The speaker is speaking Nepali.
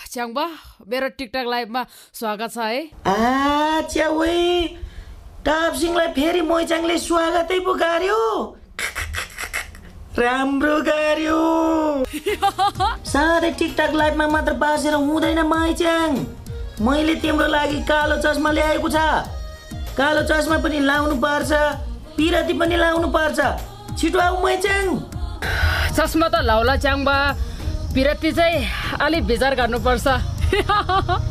च्याङबा मेरो टिकटक लाइभमा स्वागत छ है। च्याउई टापसिंहलाई फेरि मोइचाङले स्वागतै पो गर्यो। राम्रो गर्यो। साधै टिकटक लाइभमा मात्र बासेर हुँदैन मोइचाङ। मैले तिम्रो लागि कालो चस्मा ल्याएको छ। कालो चस्मा पनि लाउनु पर्छ, पिरती पनि लाउनु पर्छ। छिटो आऊ मोइचाङ। चस्मा त लाउला च्याङबा, पिरती चाहिँ अलि विचार गर्नुपर्छ।